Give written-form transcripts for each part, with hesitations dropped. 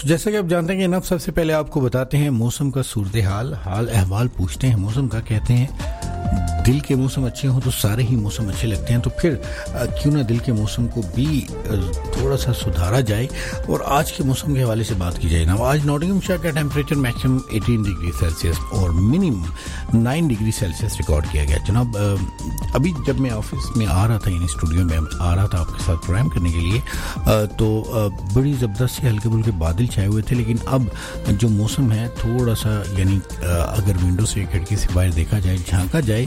जैसा कि आप जानते हैं कि जनाब सबसे पहले आपको बताते हैं मौसम का सूरत हाल अहवाल पूछते हैं मौसम का। कहते हैं दिल के मौसम अच्छे हों तो सारे ही मौसम अच्छे लगते हैं, तो फिर क्यों ना दिल के मौसम को भी थोड़ा सा सुधारा जाए और आज के मौसम के हवाले से बात की जाए ना। आज नॉटिंघम शहर का टेम्परेचर मैक्सिमम 18 डिग्री सेल्सियस और मिनिमम 9 डिग्री सेल्सियस रिकॉर्ड किया गया। जनाब अभी जब मैं ऑफिस में आ रहा था, यानी स्टूडियो में आ रहा था आपके साथ प्रोग्राम करने के लिए, तो बड़ी ज़बरदस्त से हल्के फुल्के बादल छाए हुए थे, लेकिन अब जो मौसम है थोड़ा सा, यानी अगर विंडो से खिड़की से बाहर देखा जाए, झांका जाए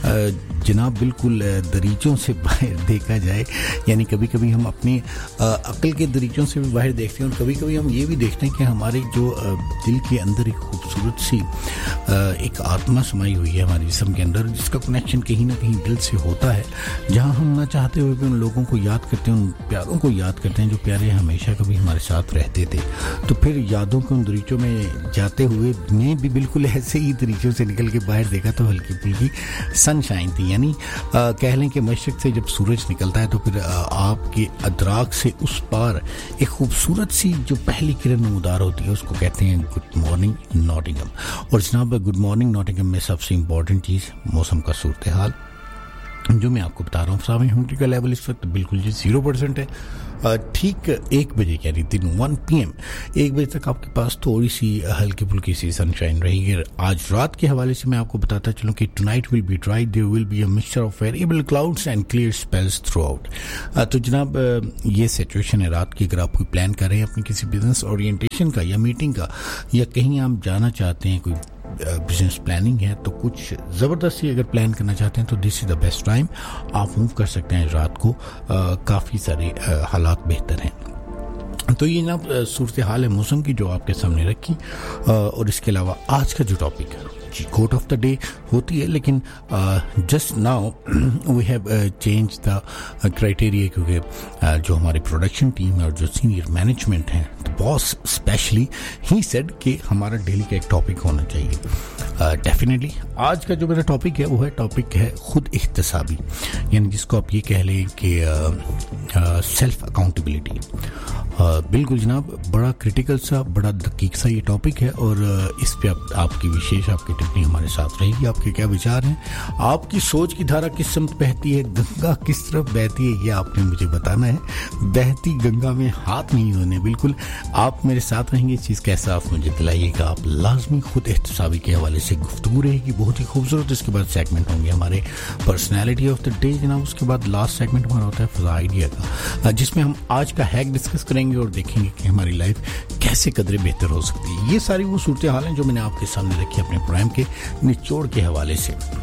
जनाब, बिल्कुल दरीचों से बाहर देखा जाए, यानी कभी कभी हम अपनी अक्ल के दरीचों से भी बाहर देखते हैं और कभी कभी हम ये भी देखते हैं कि हमारे जो दिल के अंदर एक खूबसूरत सी एक आत्मा समाई हुई है हमारे जिस्म के अंदर, जिसका कनेक्शन कहीं ना कहीं दिल से होता है, जहाँ हम ना चाहते हुए भी उन लोगों को याद करते हैं, उन प्यारों को याद करते हैं जो प्यारे हमेशा कभी हमारे साथ रहते थे। तो फिर यादों के उन दरीचों में जाते हुए मैं भी बिल्कुल ऐसे ही दरीचों से निकल के बाहर देखा तो हल्की फुल्की सनशाइन थी, यानी कह लें कि मशरिक से जब सूरज निकलता है तो फिर आपके अदराक से उस पार एक खूबसूरत सी जो पहली किरण नमूदार होती है उसको कहते हैं गुड मॉर्निंग नॉटिंघम। और जनाब गुड मॉर्निंग नॉटिंघम में सबसे इम्पॉर्टेंट चीज़ मौसम का सूरत हाल जो मैं आपको बता रहा हूँ। सामने ह्यूमिडिटी का लेवल इस वक्त बिल्कुल जी 0% है। ठीक 1 बजे यानी दिन 1 PM 1 बजे तक आपके पास थोड़ी सी हल्की फुल्की सी सनशाइन रहेगी। आज रात के हवाले से मैं आपको बताता चलूँ कि tonight will be dry, there will be a mixture of variable clouds and clear spells through out. तो जनाब ये सिचुएशन है रात की। अगर आप कोई प्लान कर रहे हैं अपनी किसी बिजनेस ओरिएंटेशन का या मीटिंग का, या कहीं आप जाना चाहते हैं, कोई बिजनेस प्लानिंग है, तो कुछ ज़बरदस्ती अगर प्लान करना चाहते हैं तो this is the best time. आप मूव कर सकते हैं रात को, काफ़ी सारे हालात बेहतर हैं। तो ये जनाब सूरत हाल है मौसम की जो आपके सामने रखी। और इसके अलावा आज का जो टॉपिक है जी कोट ऑफ द डे होती है, लेकिन just now we have change the criteria, क्योंकि जो हमारी प्रोडक्शन टीम है और जो सीनियर मैनेजमेंट है, बॉस स्पेशली ही सेड कि हमारा डेली का एक टॉपिक होना चाहिए। डेफिनेटली आज का जो मेरा टॉपिक है टॉपिक है खुद इख्तिसाबी, यानी जिसको आप ये कह लें कि सेल्फ अकाउंटेबिलिटी। बिल्कुल जनाब, बड़ा क्रिटिकल सा, बड़ा दकीक सा ये टॉपिक है और इस पे आपकी विशेष आपकी टिप्पणी हमारे साथ रहेगी। आपके क्या विचार हैं, आपकी सोच की धारा किस समत बहती है, गंगा किस तरफ बहती है, ये आपने मुझे बताना है। बहती गंगा में हाथ नहीं धोने, बिल्कुल आप मेरे साथ रहेंगे, इस चीज़ का एहसास मुझे दिलाइएगा। आप लाजमी खुद एहतसाबी के हवाले से गुफ्तगू रहेगी बहुत ही खूबसूरत। इसके बाद सेगमेंट होंगे हमारे पर्सनैलिटी ऑफ द डे जनाब। उसके बाद लास्ट सेगमेंट हमारा होता है फज़ा आइडिया का, जिसमें हम आज का हैक डिस्कस करेंगे और देखेंगे कि हमारी लाइफ कैसे कदरे बेहतर हो सकती है। ये सारी वो सूरत हाल हैं जो मैंने आपके सामने रखी अपने प्रोग्राम के निचोड़ के हवाले से।